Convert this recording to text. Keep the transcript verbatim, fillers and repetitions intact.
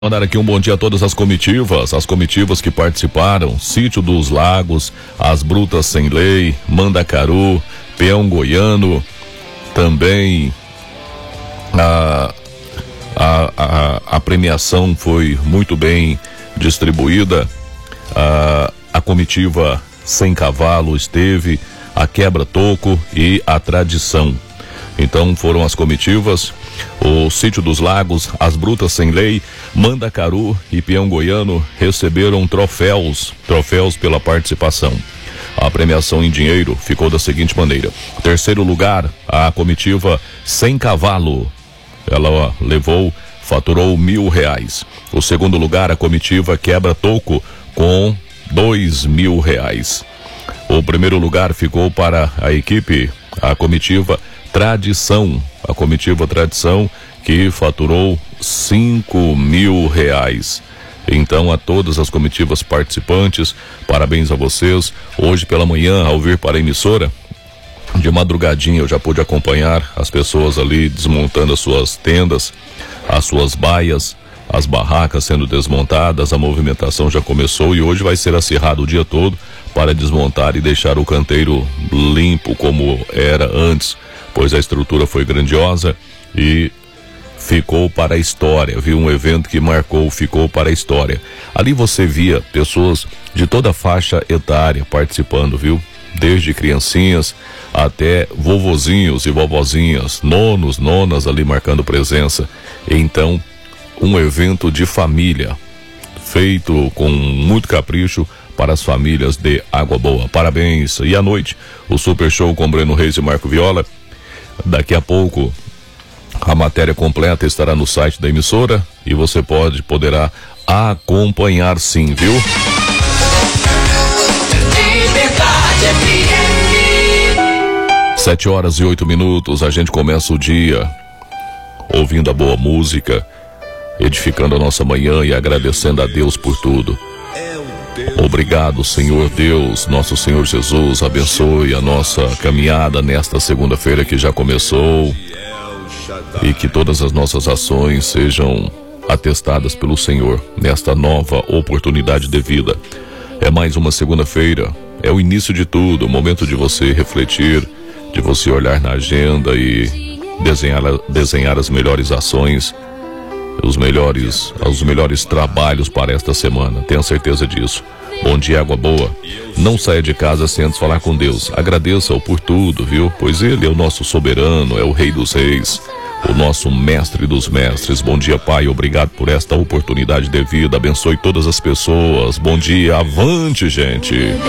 Mandar aqui um bom dia a todas as comitivas, as comitivas que participaram: Sítio dos Lagos, As Brutas Sem Lei, Mandacaru, Peão Goiano, também a, a, a, a premiação foi muito bem distribuída. A, a comitiva Sem Cavalo esteve, a Quebra-Toco e a Tradição. Então foram as comitivas. O Sítio dos Lagos, As Brutas Sem Lei, Mandacaru e Peão Goiano receberam troféus, troféus pela participação. A premiação em dinheiro ficou da seguinte maneira: terceiro lugar, a comitiva Sem Cavalo, ela levou, faturou mil reais. O segundo lugar, a comitiva Quebra-Toco, com dois mil reais. O primeiro lugar ficou para a equipe, a comitiva Tradição, a comitiva Tradição, que faturou cinco mil reais. Então, a todas as comitivas participantes, parabéns a vocês. Hoje pela manhã, ao vir para a emissora, de madrugadinha eu já pude acompanhar as pessoas ali desmontando as suas tendas, as suas baias, as barracas sendo desmontadas. A movimentação já começou e hoje vai ser acirrado o dia todo para desmontar e deixar o canteiro limpo como era antes, pois a estrutura foi grandiosa e ficou para a história, viu? Um evento que marcou, ficou para a história. Ali você via pessoas de toda a faixa etária participando, viu? Desde criancinhas até vovozinhos e vovozinhas, nonos, nonas ali marcando presença. Então, um evento de família, feito com muito capricho para as famílias de Água Boa. Parabéns. E à noite, o Super Show com Breno Reis e Marco Viola. Daqui a pouco a matéria completa estará no site da emissora e você pode, poderá acompanhar sim, viu? Sete horas e oito minutos, a gente começa o dia ouvindo a boa música, edificando a nossa manhã e agradecendo a Deus por tudo. Obrigado, Senhor Deus, nosso Senhor Jesus, abençoe a nossa caminhada nesta segunda-feira que já começou e que todas as nossas ações sejam atestadas pelo Senhor nesta nova oportunidade de vida. É mais uma segunda-feira, é o início de tudo, o momento de você refletir, de você olhar na agenda e desenhar, desenhar as melhores ações, os melhores, os melhores trabalhos para esta semana. Tenha certeza disso. Bom dia, Água Boa. Não saia de casa sem antes falar com Deus. Agradeça-o por tudo, viu? Pois Ele é o nosso soberano, é o Rei dos Reis, o nosso Mestre dos Mestres. Bom dia, Pai. Obrigado por esta oportunidade de vida. Abençoe todas as pessoas. Bom dia. Avante, gente.